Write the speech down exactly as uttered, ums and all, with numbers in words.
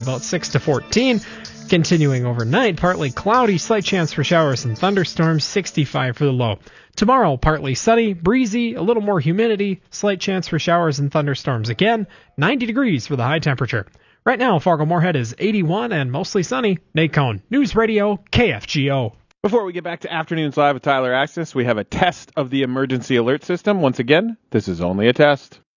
About six to fourteen. Continuing overnight, partly cloudy, slight chance for showers and thunderstorms, sixty-five for the low. Tomorrow, partly sunny, breezy, a little more humidity, slight chance for showers and thunderstorms again, ninety degrees for the high temperature. Right now, Fargo-Moorhead is eighty-one and mostly sunny. Nate Cohn, News Radio, K F G O. Before we get back to Afternoons Live with Tyler Axis, we have a test of the emergency alert system. Once again, this is only a test.